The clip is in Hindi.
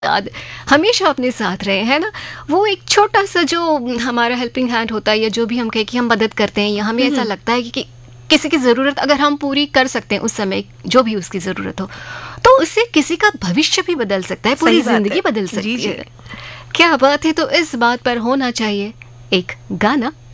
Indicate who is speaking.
Speaker 1: याद हमेशा अपने साथ रहे, है ना? वो एक छोटा-सा जो हमारा हेल्पिंग हैंड होता है या जो भी हम कहें कि हम मदद करते हैं या हमें ऐसा लगता है कि किसी की ज़रूरत अगर हम पूरी कर सकते हैं उस समय, जो भी उसकी ज़रूरत हो, तो उससे किसी का भविष्य भी बदल सकता है, पूरी
Speaker 2: सही बात है।
Speaker 1: ज़िंदगी बदल
Speaker 2: जी,
Speaker 1: सकती
Speaker 2: जी।
Speaker 1: है। क्या बात है! तो इस बात पर होना चाहिए एक गाना।